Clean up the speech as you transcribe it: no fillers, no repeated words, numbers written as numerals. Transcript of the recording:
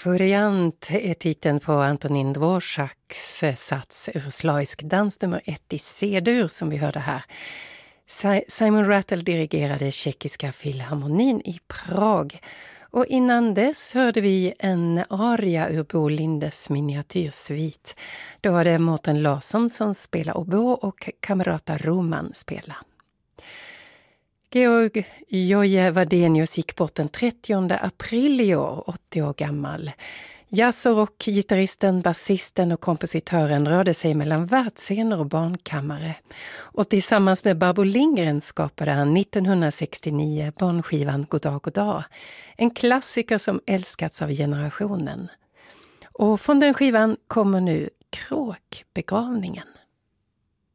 Furiant är titeln på Antonín Dvořáks sats ur Slavisk dans nummer 1 i C-dur som vi hörde här. Simon Rattle dirigerade Tjeckiska filharmonin i Prag. Och innan dess hörde vi en aria ur Bo Lindes miniatyrsvit. Då var det Mårten Larsson som spelade oboe och Kamerata Roman spela. Georg Joje Wadenius gick bort den 30 april i år, 80 år gammal. Jazz- och rockgitarristen, basisten och kompositören rörde sig mellan världsscener och barnkammare. Och tillsammans med Barbro Lindgren skapade han 1969 barnskivan Goddag, goddag. En klassiker som älskats av generationen. Och från den skivan kommer nu Kråkbegravningen.